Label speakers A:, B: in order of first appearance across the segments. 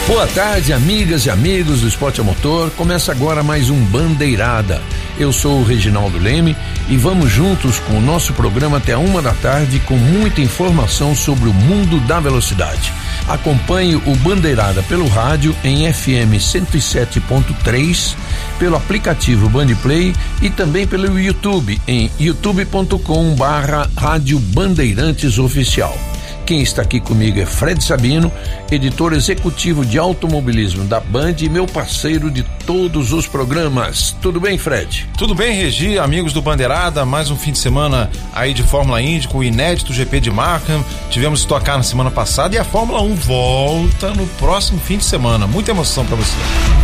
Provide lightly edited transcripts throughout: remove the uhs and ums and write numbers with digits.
A: Boa tarde, amigas e amigos do Esporte a Motor. Começa agora mais um Bandeirada. Eu sou o Reginaldo Leme e vamos juntos com o nosso programa até 1 da tarde com muita informação sobre o mundo da velocidade. Acompanhe o Bandeirada pelo rádio em FM 107.3, pelo aplicativo Bandplay e também pelo YouTube em youtube.com/Rádio Bandeirantes Oficial. Quem está aqui comigo é Fred Sabino, editor executivo de automobilismo da Band e meu parceiro de todos os programas. Tudo bem, Fred?
B: Tudo bem, Regi, amigos do Bandeirada, mais um fim de semana aí de Fórmula Indy com o inédito GP de Markham. Tivemos Stock Car na semana passada e a Fórmula 1 volta no próximo fim de semana. Muita emoção para você.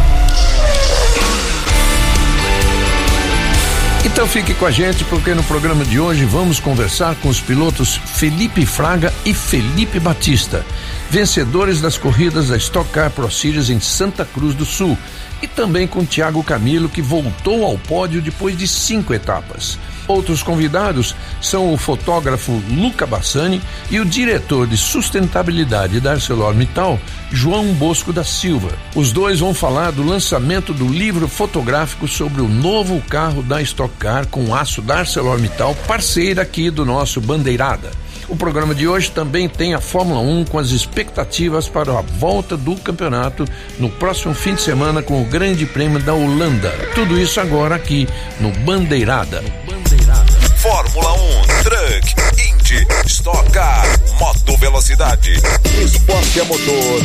A: Então fique com a gente, porque no programa de hoje vamos conversar com os pilotos Felipe Fraga e Felipe Batista, vencedores das corridas da Stock Car Pro Series em Santa Cruz do Sul, e também com Thiago Camilo, que voltou ao pódio depois de 5 etapas. Outros convidados são o fotógrafo Luca Bassani e o diretor de sustentabilidade da ArcelorMittal, João Bosco da Silva. Os dois vão falar do lançamento do livro fotográfico sobre o novo carro da Stock Car com aço da ArcelorMittal, parceira aqui do nosso Bandeirada. O programa de hoje também tem a Fórmula 1 com as expectativas para a volta do campeonato no próximo fim de semana com o Grande Prêmio da Holanda. Tudo isso agora aqui no Bandeirada.
C: Fórmula 1, Truck, Indy, Stock Car, Moto Velocidade, Esporte a Motor.